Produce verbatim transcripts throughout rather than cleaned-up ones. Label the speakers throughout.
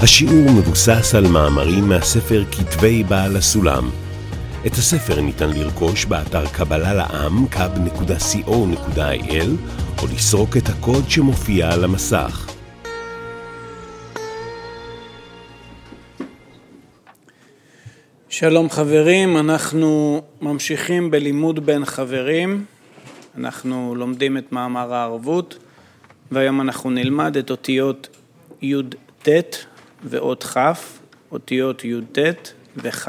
Speaker 1: השיעור מבוסס על מאמרים מהספר כתבי בעל הסולם. את הספר ניתן לרכוש באתר קבלה לעם קאב נקודה סי או נקודה איי אל או לסרוק את הקוד שמופיע על המסך.
Speaker 2: שלום חברים, אנחנו ממשיכים בלימוד בין חברים. אנחנו לומדים את מאמר הערבות, והיום אנחנו נלמד את אותיות י' ט' ואות כ', אותיות י' ט' וכ'.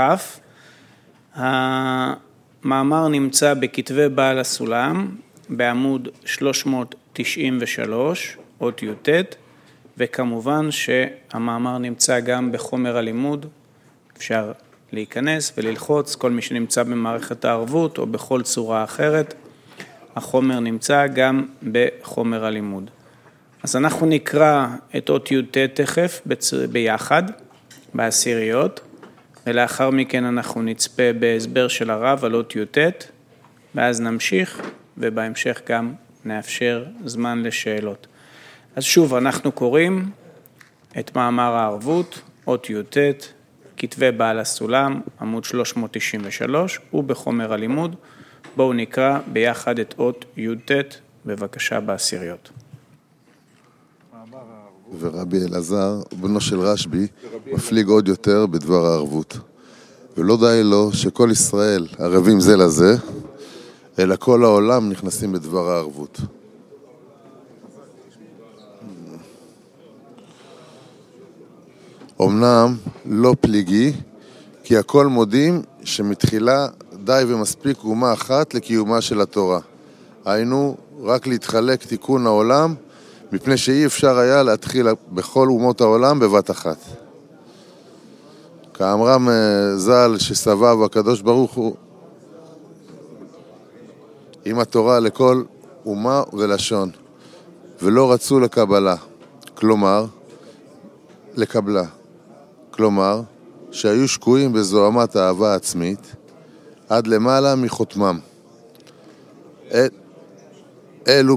Speaker 2: המאמר נמצא בכתבי בעל הסולם בעמוד שלוש מאות תשעים ושלוש, אות י' ט', וכמובן שהמאמר נמצא גם בחומר הלימוד. אפשר להיכנס וללחוץ, כל מי שנמצא במערכת הערבות או בכל צורה אחרת, החומר נמצא גם בחומר הלימוד. אז אנחנו נקרא את אות י' ט' תכף ביחד, בעשיריות, ולאחר מכן אנחנו נצפה בהסבר של הרב על אות י' ט', ואז נמשיך, ובהמשך גם נאפשר זמן לשאלות. אז שוב, אנחנו קוראים את מאמר הערבות, אות י' ט', כתבי בעל הסולם, עמוד שלוש מאות תשעים ושלוש, ובחומר הלימוד. בואו נקרא ביחד את אות י' ט', בבקשה בעשיריות.
Speaker 3: ורבי אלעזר, בנו של רשב"י, מפליג עוד יותר בדבר הערבות. ולא די לו שכל ישראל ערבים זה לזה, אלא כל העולם נכנסים בדבר הערבות. אמנם לא פליגי, כי הכל מודים שמתחילה די ומספיק אומה אחת לקיומה של התורה. היינו רק להתחלק תיקון העולם, מפני שאי אפשר היה להתחיל בכל אומות העולם בבת אחת. כאמרם ז"ל שסבב הקדוש ברוך הוא עם התורה לכל אומה ולשון, ולא רצו לקבלה, כלומר, לקבלה. כלומר, שהיו שקועים בזוהמת אהבה עצמית, עד למעלה מחותמם. אלו